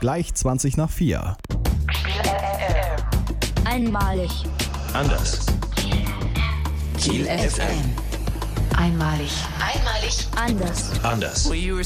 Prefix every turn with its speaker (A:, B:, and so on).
A: gleich 20 nach 4.
B: Einmalig.
C: Anders.
D: Kiel FM.
B: Einmalig.
D: Einmalig.
B: Anders.
C: Anders.